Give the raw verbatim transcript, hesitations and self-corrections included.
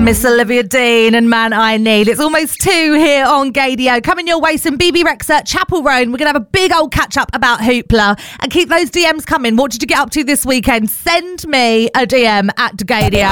Miss Olivia Dean and Man I Need. It's almost two here on Gaydio. Coming your way, some B B Rexa, Chapel Roan. We're going to have a big old catch up about Hoopla and keep those D Ms coming. What did you get up to this weekend? Send me a D M at Gaydio.